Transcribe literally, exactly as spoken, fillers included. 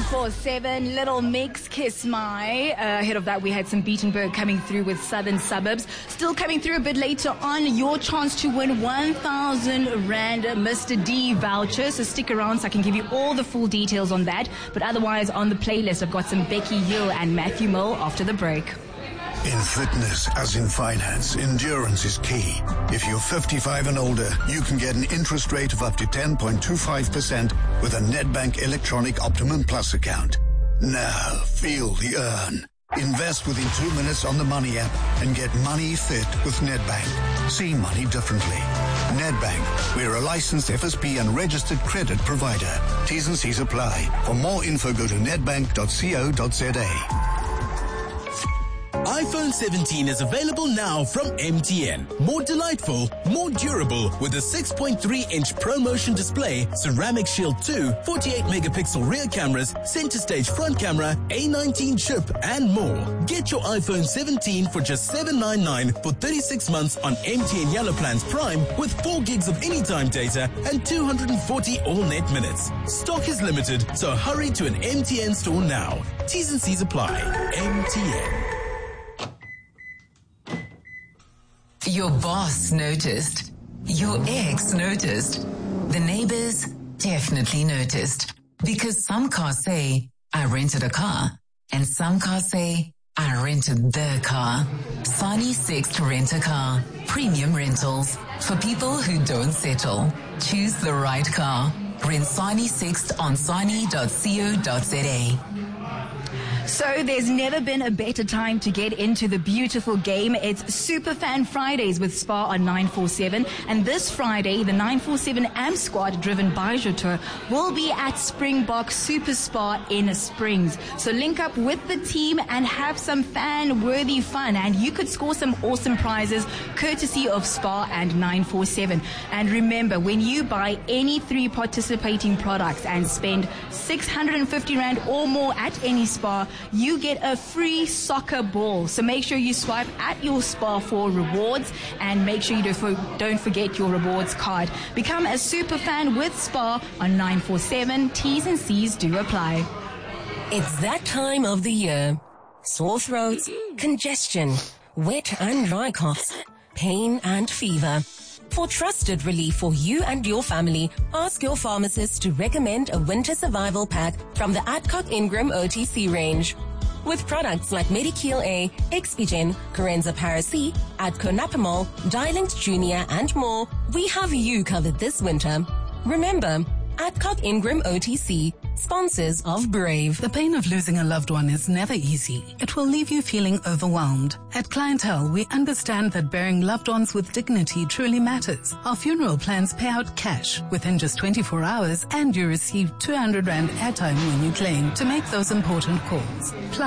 four seven, Little Mix, Kiss My. Uh, ahead of that, we had some Beatenberg coming through with Southern Suburbs. Still coming through a bit later on, your chance to win one thousand Rand Mister D voucher. So stick around so I can give you all the full details on that. But otherwise, on the playlist, I've got some Becky Hill and Matthew Mill after the break. In fitness, as in finance, endurance is key. If you're fifty-five and older, you can get an interest rate of up to ten point two five percent with a Nedbank Electronic Optimum Plus account. Now, feel the earn. Invest within two minutes on the Money app and get money fit with Nedbank. See money differently. Nedbank, we're a licensed F S P and registered credit provider. T's and C's apply. For more info, go to nedbank dot co dot za. iPhone seventeen is available now from M T N. More delightful, more durable with a six point three inch ProMotion display, Ceramic Shield two, forty-eight megapixel rear cameras, center stage front camera, A nineteen chip, and more. Get your iPhone seventeen for just seven ninety-nine for thirty-six months on M T N Yellow Plans Prime with four gigs of anytime data and two hundred forty all-net minutes. Stock is limited, so hurry to an M T N store now. T's and C's apply. M T N. Your boss noticed. Your ex noticed. The neighbors definitely noticed. Because some cars say, I rented a car. And some cars say, I rented the car. Sani Sixt Rent a Car. Premium rentals. For people who don't settle. Choose the right car. Rent Sani Sixt on sani dot co dot za. So there's never been a better time to get into the beautiful game. It's Superfan Fridays with Spa on nine four seven. And this Friday, the nine four seven A M squad, driven by Jotour, will be at Springbok Super Spa in Springs. So link up with the team and have some fan-worthy fun. And you could score some awesome prizes courtesy of Spa and nine four seven. And remember, when you buy any three participating products and spend six hundred fifty Rand or more at any spa, you get a free soccer ball. So make sure you swipe at your spa for rewards and make sure you don't forget your rewards card. Become a super fan with Spa on nine four seven. T's and C's do apply. It's that time of the year. Sore throats, congestion, wet and dry coughs, pain and fever. For trusted relief for you and your family, ask your pharmacist to recommend a winter survival pack from the Adcock Ingram O T C range. With products like Medikil A, Expigen, Corenza Paracy, Adconapamol, Dilinct Junior, and more, we have you covered this winter. Remember, Adcock Ingram O T C, sponsors of Brave. The pain of losing a loved one is never easy. It will leave you feeling overwhelmed. At Clientele, we understand that burying loved ones with dignity truly matters. Our funeral plans pay out cash within just twenty-four hours, and you receive two hundred Rand airtime when you claim to make those important calls. Plus,